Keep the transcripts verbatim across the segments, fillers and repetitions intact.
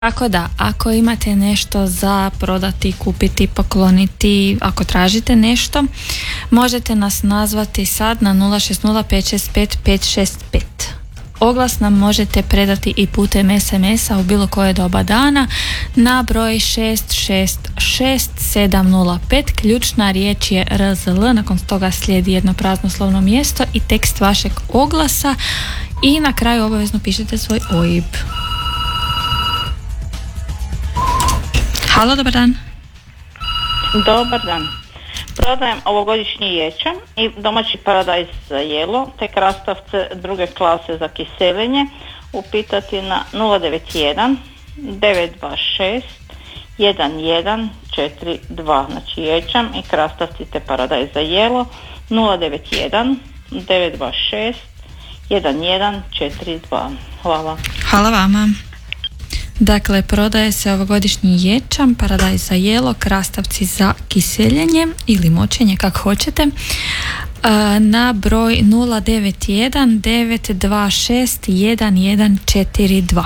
Tako da, ako imate nešto za prodati, kupiti, pokloniti, ako tražite nešto, možete nas nazvati sad na nula šest nula pet šest pet pet šest pet. Oglas nam možete predati i putem es em es a u bilo koje doba dana na broj šest šest šest sedam nula pet. Ključna riječ je er ze el, nakon toga slijedi jedno praznoslovno mjesto i tekst vašeg oglasa i na kraju obavezno pišete svoj o i be. Halo, dobar dan. Dobar dan. Prodajem ovogodišnji ječam i domaći paradajz za jelo, te krastavce druge klase za kiseljenje. Upitati na nula devet jedan devet dva šest jedan jedan četiri dva. Znači ječam i krastavci te paradajz za jelo nula devet jedan devet dva šest jedan jedan četiri dva. Hvala. Hvala vama. Dakle, prodaje se ovogodišnji ječam, paradajz za jelo, krastavci za kiseljenje ili močenje, kako hoćete, na broj nula devet jedan devet dva šest jedan jedan četiri dva.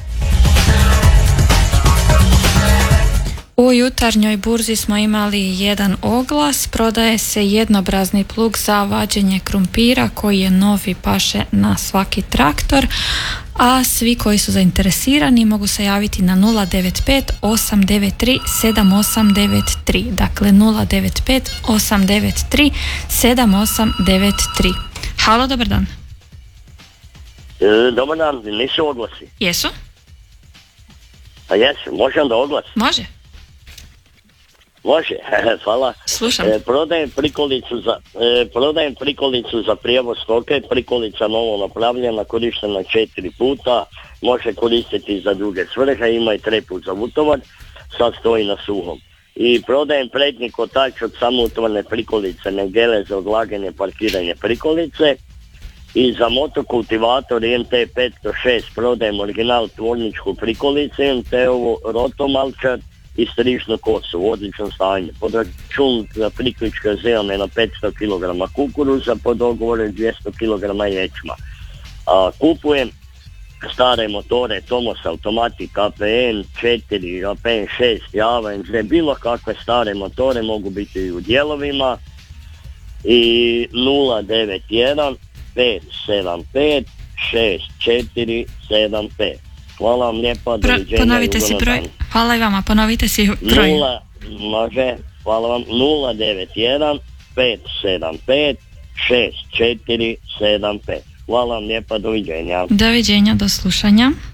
U jutarnjoj burzi smo imali jedan oglas. Prodaje se jednobrazni plug za vađenje krumpira koji je novi, paše na svaki traktor, a svi koji su zainteresirani mogu se javiti na nula devet pet osam devet tri sedam osam devet tri. Dakle, nula devet pet osam devet tri sedam osam devet tri. Halo, dobar dan. E, dobar dan, nisu oglasi? Jesu? A jesu, može onda oglas? Može. Može, hvala. Slušam. E, prodajem prikolicu za e, prodajem prikolicu za prijevoz stoke. Prikolica novo napravljena, korištena četiri puta, može koristiti za druge svrhe, ima i treput za vutovar, sad stoji na suhom. I prodajem prednji kotač od samoutvorne prikolice, negele za odlaganje, parkiranje prikolice. I za motokultivator i en te petsto šest prodajem original tvorničku prikolicu, en te ovo rotomalčar i strižnu kosu u odličnom stanju. Pod račun za priključka zelene na petsto kilograma kukuruza, po dogovoru dvjesto kilograma ječma. A, kupujem stare motore Tomos Automatic A P N četiri, A P N šest, Java, en ze, bilo kakve stare motore, mogu biti i u dijelovima. I nula devet jedan pet sedam pet šest četiri sedam pet. Hvala vam lijepa, doviđenja. Ponovite si broj. Hvala i vama, ponovite si broj. Nula, može, hvala vam, nula devet jedan pet sedam pet šest četiri sedam pet. Hvala vam lijepa, doviđenja. Doviđenja, do slušanja.